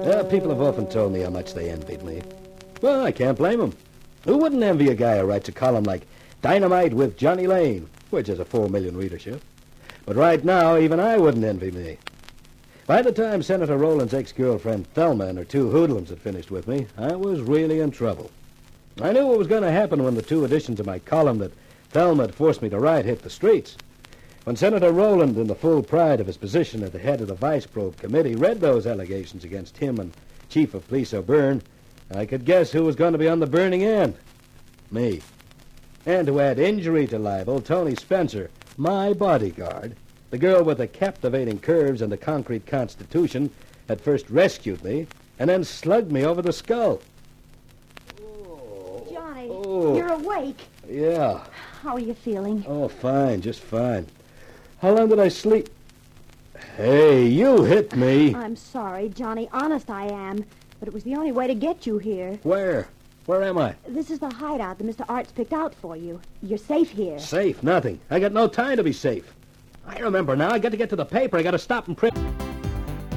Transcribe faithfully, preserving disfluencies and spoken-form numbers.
Yeah, people have often told me how much they envied me. Well, I can't blame them. Who wouldn't envy a guy who writes a column like Dynamite with Johnny Lane, which has a four million readership? But right now, even I wouldn't envy me. By the time Senator Rowland's ex-girlfriend Thelma and her two hoodlums had finished with me, I was really in trouble. I knew what was going to happen when the two editions of my column that Thelma had forced me to write hit the streets. When Senator Rowland, in the full pride of his position at the head of the Vice Probe Committee, read those allegations against him and Chief of Police O'Byrne, I could guess who was going to be on the burning end. Me. And to add injury to libel, Tony Spencer, my bodyguard, the girl with the captivating curves and the concrete constitution, had first rescued me and then slugged me over the skull. Oh. Johnny, Oh. you're awake. Yeah. How are you feeling? Oh, fine, just fine. How long did I sleep? Hey, you hit me. I'm sorry, Johnny. Honest, I am. But it was the only way to get you here. Where? Where am I? This is the hideout that Mister Arts picked out for you. You're safe here. Safe? Nothing. I got no time to be safe. I remember now. I got to get to the paper. I got to stop and print.